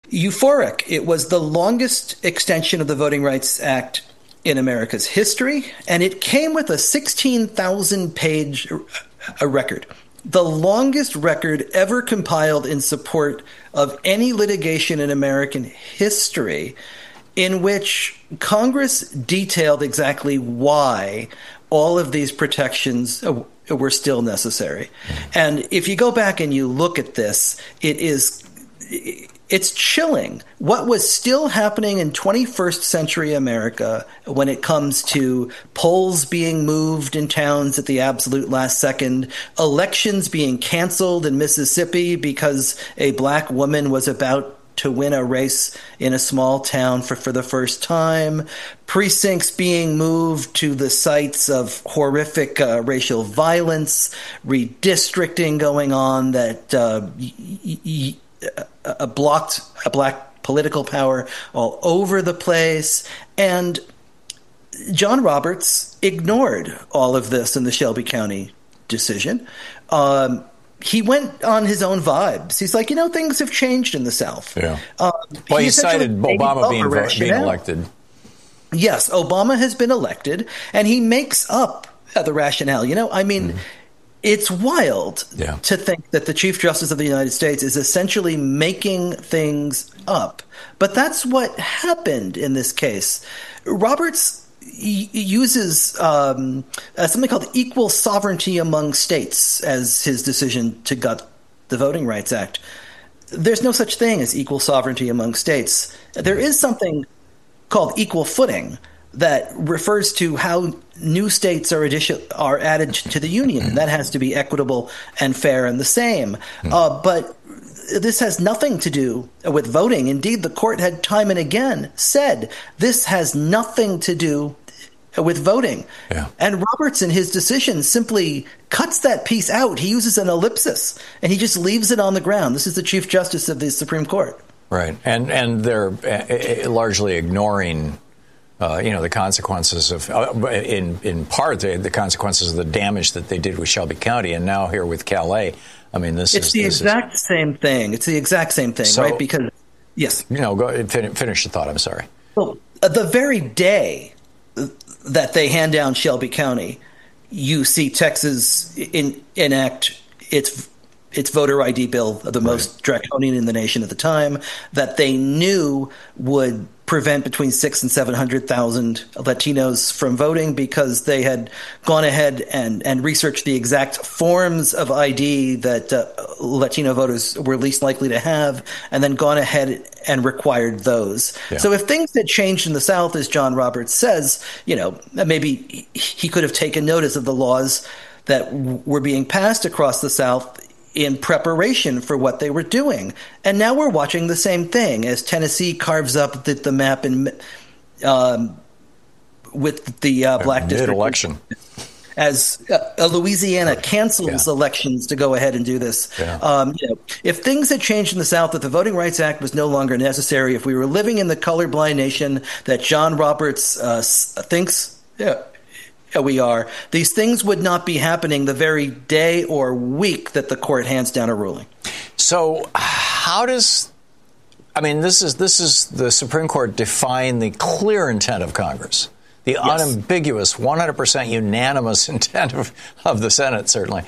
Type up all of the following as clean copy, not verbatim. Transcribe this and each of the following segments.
Euphoric. It was the longest extension of the Voting Rights Act in America's history, and it came with a 16,000 page record, the longest record ever compiled in support of any litigation in American history, in which Congress detailed exactly why all of these protections were still necessary. And if you go back and you look at this, it's chilling what was still happening in 21st century America when it comes to polls being moved in towns at the absolute last second, elections being canceled in Mississippi because a black woman was about to win a race in a small town for the first time, precincts being moved to the sites of horrific racial violence, redistricting going on that blocked a black political power all over the place. And John Roberts ignored all of this in the Shelby County decision. He went on his own vibes. He's like, things have changed in the South. Yeah. Well, he cited Obama being elected. Yes, Obama has been elected, and he makes up the rationale. It's wild to think that the Chief Justice of the United States is essentially making things up. But that's what happened in this case. Roberts uses something called equal sovereignty among states as his decision to gut the Voting Rights Act. There's no such thing as equal sovereignty among states. There is something called equal footing that refers to how new states are added to the union. And that has to be equitable and fair and the same. But this has nothing to do with voting. Indeed, the court had time and again said this has nothing to do with voting. Yeah. And Roberts, in his decision, simply cuts that piece out. He uses an ellipsis, and he just leaves it on the ground. This is the Chief Justice of the Supreme Court. Right. And they're largely ignoring the consequences of, in part, the consequences of the damage that they did with Shelby County, and now here with Calais. I mean, it's the exact same thing. It's the exact same thing, right? Because, yes. Go ahead, finish the thought. I'm sorry. Well, the very day that they hand down Shelby County, you see Texas enact its voter ID bill, the most draconian in the nation at the time, that they knew would prevent between 600,000 and 700,000 Latinos from voting because they had gone ahead and researched the exact forms of ID that Latino voters were least likely to have, and then gone ahead and required those. Yeah. So if things had changed in the South, as John Roberts says, maybe he could have taken notice of the laws that were being passed across the South in preparation for what they were doing. And now we're watching the same thing as Tennessee carves up the map with the black district. Mid-election. As Louisiana cancels elections to go ahead and do this. Yeah. If things had changed in the South, if the Voting Rights Act was no longer necessary, if we were living in the colorblind nation that John Roberts thinks we are, these things would not be happening the very day or week that the court hands down a ruling. So how does, this is the Supreme Court define the clear intent of Congress, the unambiguous, 100% unanimous intent of the Senate, certainly.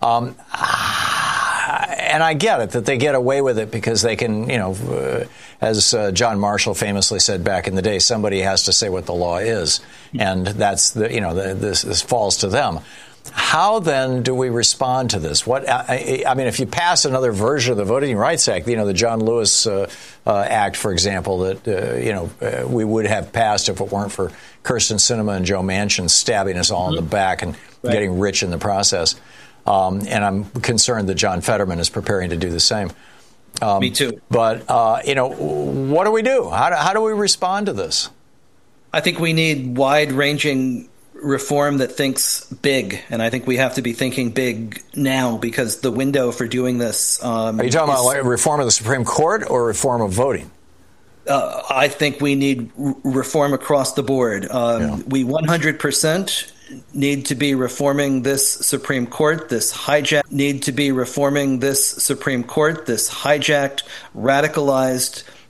And I get it that they get away with it because they can, as John Marshall famously said back in the day, somebody has to say what the law is. And that's this falls to them. How then do we respond to this? If you pass another version of the Voting Rights Act, the John Lewis Act, for example, that, we would have passed if it weren't for Kyrsten Sinema and Joe Manchin stabbing us all in the back and getting rich in the process. And I'm concerned that John Fetterman is preparing to do the same. Me too. But, what do we do? How do we respond to this? I think we need wide-ranging reform that thinks big, and I think we have to be thinking big now because the window for doing this Are you talking about reform of the Supreme Court or reform of voting? I think we need reform across the board. We 100% need to be reforming this Supreme Court, this hijacked, radicalized,